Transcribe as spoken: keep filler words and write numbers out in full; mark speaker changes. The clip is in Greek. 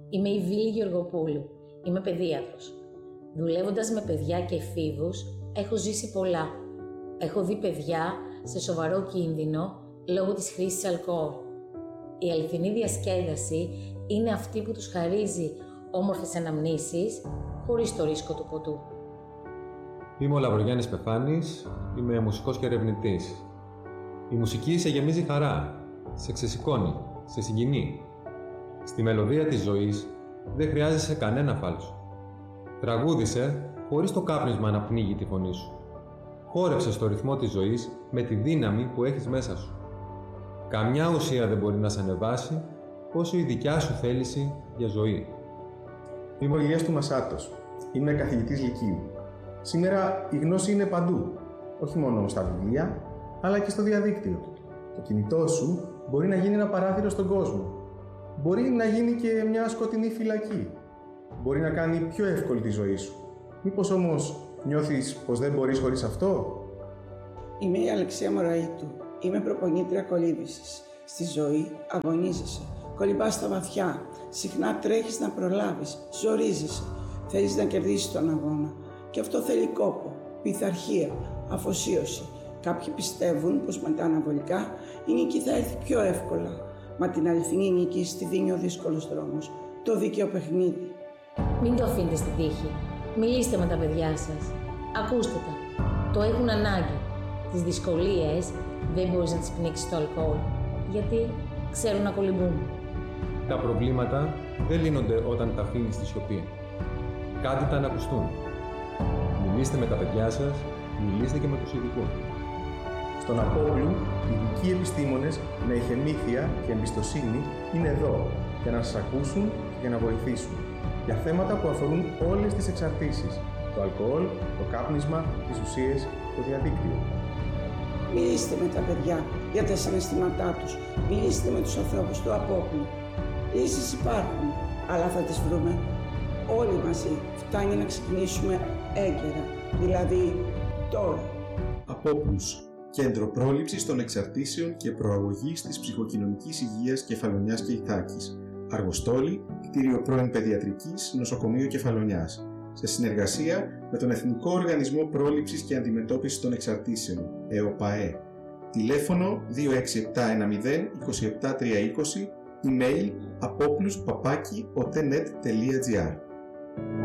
Speaker 1: Είμαι η Βίλη Γεωργοπούλου. Είμαι παιδίατρος. Δουλεύοντας με παιδιά και εφήβους, έχω ζήσει πολλά. Έχω δει παιδιά σε σοβαρό κίνδυνο λόγω της χρήσης αλκοόλ. Η αληθινή διασκέδαση είναι αυτή που τους χαρίζει όμορφες αναμνήσεις χωρίς το ρίσκο του ποτού.
Speaker 2: Είμαι ο Λαβρογιάννης Πεθάνης, είμαι μουσικός και ερευνητής. Η μουσική σε γεμίζει χαρά, σε ξεσηκώνει, σε συγκινεί. Στη μελωδία της ζωής δεν χρειάζεσαι κανένα φάλσο. Τραγούδισε χωρίς το κάπνισμα να πνίγει τη φωνή σου. Χόρεψε στο ρυθμό της ζωής με τη δύναμη που έχεις μέσα σου. Καμιά ουσία δεν μπορεί να σε ανεβάσει όσο η δικιά σου θέληση για ζωή.
Speaker 3: Είμαι ο Ηλίας του Μασάτος. Είμαι καθηγητής Λυκείου. Σήμερα η γνώση είναι παντού, όχι μόνο στα βιβλία, αλλά και στο διαδίκτυο. Το κινητό σου μπορεί να γίνει ένα παράθυρο στον κόσμο. Μπορεί να γίνει και μια σκοτεινή φυλακή. Μπορεί να κάνει πιο εύκολη τη ζωή σου. Μήπως όμως νιώθεις πως δεν μπορείς χωρίς αυτό?
Speaker 4: Είμαι η Αλεξία Μωραΐτου. Είμαι προπονήτρια κολύμβησης. Στη ζωή αγωνίζεσαι. Κολυμπάς στα βαθιά. Συχνά τρέχεις να προλάβεις. Ζορίζεσαι. Θέλεις να κερδίσεις τον αγώνα. Και αυτό θέλει κόπο, πειθαρχία, αφοσίωση. Κάποιοι πιστεύουν πως με τα αναβολικά η νίκη θα έρθει πιο εύκολα. Μα την αληθινή νίκη στη δίνει ο δύσκολος δρόμος. Το δίκαιο παιχνίδι.
Speaker 1: Μην το αφήνετε στην τύχη. Μιλήστε με τα παιδιά σας. Ακούστε τα. Το έχουν ανάγκη. Τις δυσκολίες δεν μπορείς να τις πνίξεις το αλκοόλ. Γιατί ξέρουν να κολυμπούν.
Speaker 2: Τα προβλήματα δεν λύνονται όταν τα αφήνεις στη σιωπή. Κάντε τα να ακουστούν. Μιλήστε με τα παιδιά σας, μιλήστε και με τους ειδικούς.
Speaker 3: Στον Απόκλου, οι ειδικοί επιστήμονες με εχεμήθεια και εμπιστοσύνη είναι εδώ για να σας ακούσουν και για να βοηθήσουν για θέματα που αφορούν όλες τις εξαρτήσεις: το αλκοόλ, το κάπνισμα, τις ουσίες, το διαδίκτυο.
Speaker 4: Μιλήστε με τα παιδιά για τα συναισθήματά τους. Μιλήστε με τους ανθρώπους του Απόκλου. Λύσεις υπάρχουν, αλλά θα τις βρούμε όλοι μαζί. Φτάνει να ξεκινήσουμε έγκαιρα, δηλαδή τώρα.
Speaker 5: Απόκλους, Κέντρο Πρόληψης των Εξαρτήσεων και Προαγωγής της Ψυχοκοινωνικής Υγείας Κεφαλονιάς και Ιθάκης. Αργοστόλη, κτίριο πρώην Παιδιατρικής, Νοσοκομείο Κεφαλονιάς. Σε συνεργασία με τον Εθνικό Οργανισμό Πρόληψης και Αντιμετώπισης των Εξαρτήσεων, ΕΟΠΑΕ. Τηλέφωνο δύο έξι επτά ένα μηδέν δύο επτά τρία δύο, email apoplos παπάκι otenet τελεία gr.